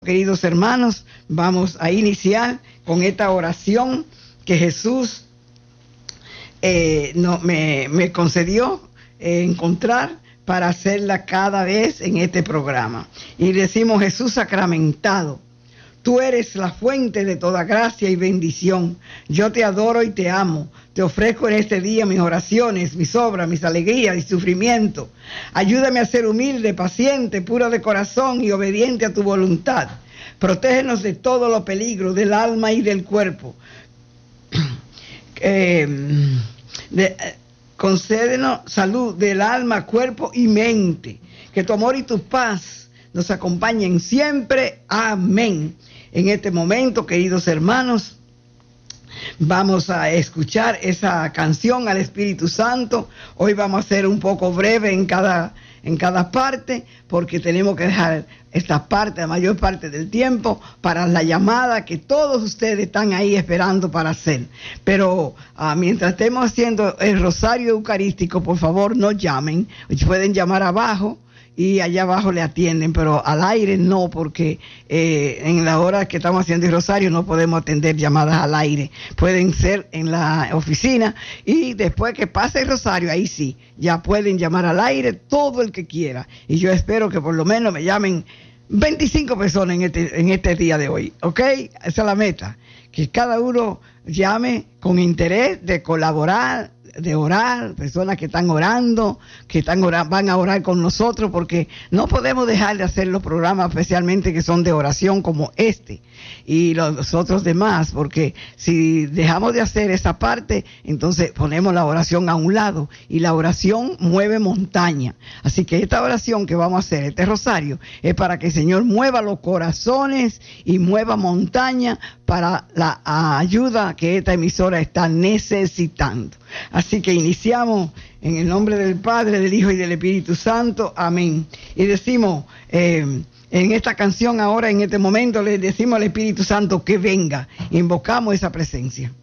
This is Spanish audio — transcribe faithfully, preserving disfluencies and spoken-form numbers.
Queridos hermanos, vamos a iniciar con esta oración que Jesús eh, no, me, me concedió eh, encontrar para hacerla cada vez en este programa. Y decimos: Jesús sacramentado, tú eres la fuente de toda gracia y bendición. Yo te adoro y te amo. Te ofrezco en este día mis oraciones, mis obras, mis alegrías y sufrimiento. Ayúdame a ser humilde, paciente, puro de corazón y obediente a tu voluntad. Protégenos de todos los peligros del alma y del cuerpo. eh, de, eh, concédenos salud del alma, cuerpo y mente. Que tu amor y tu paz nos acompañen siempre. Amén. En este momento, queridos hermanos, vamos a escuchar esa canción al Espíritu Santo. Hoy vamos a ser un poco breve en cada, en cada parte, porque tenemos que dejar esta parte, la mayor parte del tiempo, para la llamada que todos ustedes están ahí esperando para hacer. Pero uh, mientras estemos haciendo el rosario eucarístico, por favor no llamen. Pueden llamar abajo y allá abajo le atienden, pero al aire no, porque eh, en la hora que estamos haciendo el rosario no podemos atender llamadas al aire. Pueden ser en la oficina, y después que pase el rosario, ahí sí, ya pueden llamar al aire todo el que quiera. Y yo espero que por lo menos me llamen veinticinco personas en este, en este día de hoy, ¿ok? Esa es la meta, que cada uno llame con interés de colaborar, de orar, personas que están orando, que están orando, van a orar con nosotros, porque no podemos dejar de hacer los programas, especialmente que son de oración como este y los otros demás, porque si dejamos de hacer esa parte, entonces ponemos la oración a un lado, y la oración mueve montaña. Así que esta oración que vamos a hacer, este rosario, es para que el Señor mueva los corazones y mueva montaña para la ayuda que esta emisora está necesitando. Así que iniciamos en el nombre del Padre, del Hijo y del Espíritu Santo. Amén. Y decimos eh, en esta canción ahora, en este momento, le decimos al Espíritu Santo que venga. Invocamos esa presencia.